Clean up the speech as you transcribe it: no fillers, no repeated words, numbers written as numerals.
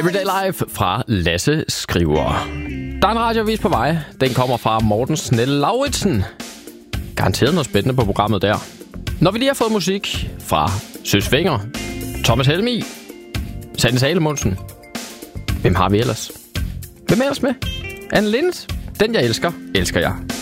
Everyday Life fra Lasse Skriver. Der er en radioavis på vej. Den kommer fra Morten Snelle Lauritsen. Garanteret noget spændende på programmet der. Når vi lige har fået musik fra Søs Fenger, Thomas Helmig, Sanne Salomonsen. Hvem har vi ellers? Hvem er ellers med? Anne Lindet. Den jeg elsker, elsker jeg.